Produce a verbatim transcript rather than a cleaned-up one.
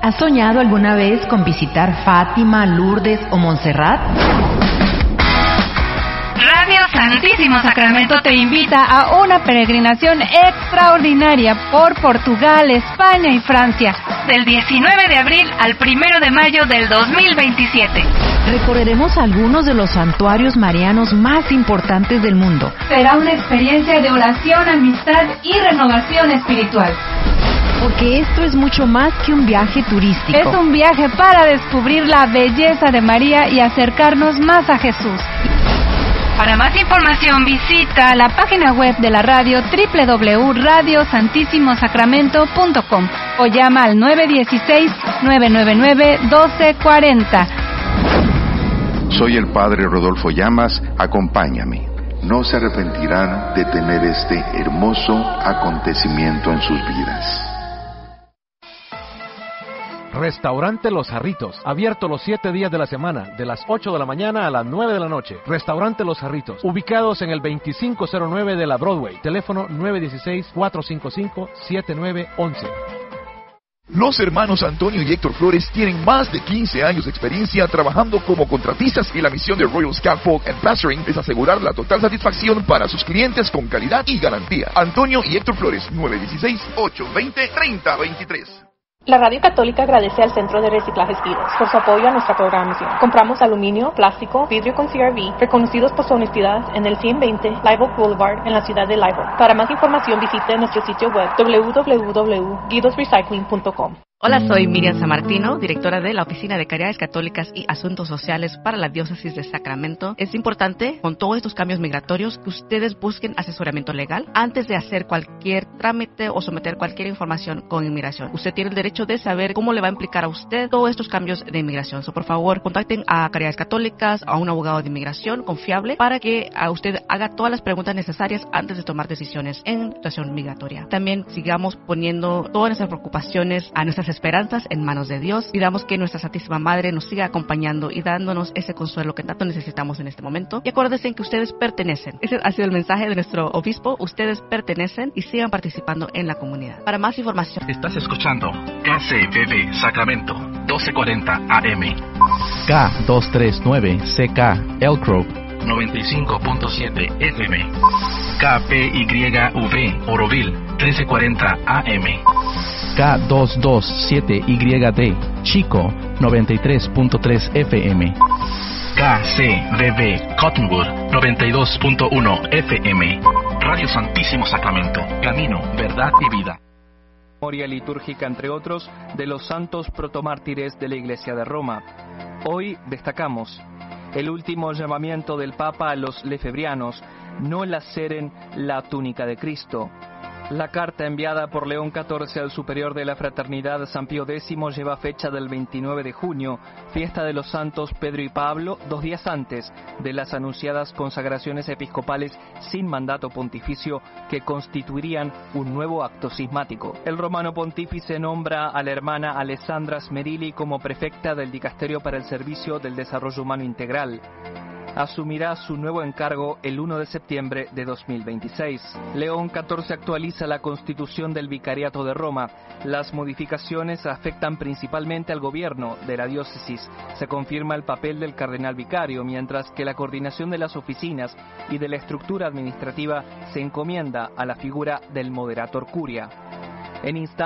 ¿Has soñado alguna vez con visitar Fátima, Lourdes o Montserrat? Radio Santísimo Sacramento te invita a una peregrinación extraordinaria por Portugal, España y Francia, del diecinueve de abril al primero de mayo del dos mil veintisiete. Recorreremos algunos de los santuarios marianos más importantes del mundo. Será una experiencia de oración, amistad y renovación espiritual. Porque esto es mucho más que un viaje turístico. Es un viaje para descubrir la belleza de María y acercarnos más a Jesús. Para más información visita la página web de la radio doble u doble u doble u punto radio santísimo sacramento punto com o llama al nueve uno seis, nueve nueve nueve, uno dos cuatro cero. Soy el Padre Rodolfo Llamas, acompáñame. No se arrepentirán de tener este hermoso acontecimiento en sus vidas. Restaurante Los Jarritos, abierto los siete días de la semana, de las ocho de la mañana a las nueve de la noche. Restaurante Los Jarritos, ubicados en el veinticinco cero nueve de la Broadway. Teléfono nueve uno seis, cuatro cinco cinco, siete nueve uno uno. Los hermanos Antonio y Héctor Flores tienen más de quince años de experiencia trabajando como contratistas y la misión de Royal Scaffold and Plastering es asegurar la total satisfacción para sus clientes con calidad y garantía. Antonio y Héctor Flores, nueve uno seis, ocho dos cero, tres cero dos tres. La Radio Católica agradece al Centro de Reciclaje Vidos por su apoyo a nuestra programación. Compramos aluminio, plástico, vidrio con C R V, reconocidos por su honestidad en el ciento veinte Live Oak Boulevard en la ciudad de Live Oak. Para más información visite nuestro sitio web doble u doble u doble u punto guidos recycling punto com. Hola, soy Miriam Sammartino, directora de la Oficina de Caridades Católicas y Asuntos Sociales para la Diócesis de Sacramento. Es importante, con todos estos cambios migratorios, que ustedes busquen asesoramiento legal antes de hacer cualquier trámite o someter cualquier información con inmigración. Usted tiene el derecho de saber cómo le va a implicar a usted todos estos cambios de inmigración. So, por favor, contacten a Caridades Católicas, a un abogado de inmigración confiable, para que a usted haga todas las preguntas necesarias antes de tomar decisiones en situación migratoria. También sigamos poniendo todas nuestras preocupaciones, a nuestras esperanzas en manos de Dios. Pidamos que nuestra Santísima Madre nos siga acompañando y dándonos ese consuelo que tanto necesitamos en este momento. Y acuérdense que ustedes pertenecen. Ese ha sido el mensaje de nuestro obispo. Ustedes pertenecen y sigan participando en la comunidad. Para más información. Estás escuchando K C B B Sacramento, doce cuarenta A M. K doscientos treinta y nueve C K Elk Grove, noventa y cinco punto siete F M. K P Y V Oroville, trece cuarenta A M. K doscientos veintisiete Y D Chico, noventa y tres punto tres F M. K C B B Cottonwood, noventa y dos punto uno F M. Radio Santísimo Sacramento, camino, verdad y vida. Memoria litúrgica, entre otros, de los santos protomártires de la Iglesia de Roma. Hoy destacamos el último llamamiento del Papa a los lefebrianos: no laceren la túnica de Cristo. La carta enviada por León catorce al superior de la Fraternidad San Pío X lleva fecha del veintinueve de junio, fiesta de los santos Pedro y Pablo, dos días antes de las anunciadas consagraciones episcopales sin mandato pontificio que constituirían un nuevo acto cismático. El romano pontífice nombra a la hermana Alessandra Smerili como prefecta del Dicasterio para el Servicio del Desarrollo Humano Integral. Asumirá su nuevo encargo el primero de septiembre de dos mil veintiséis. León catorce actualiza la Constitución del Vicariato de Roma. Las modificaciones afectan principalmente al gobierno de la diócesis. Se confirma el papel del cardenal vicario, mientras que la coordinación de las oficinas y de la estructura administrativa se encomienda a la figura del moderator curia. En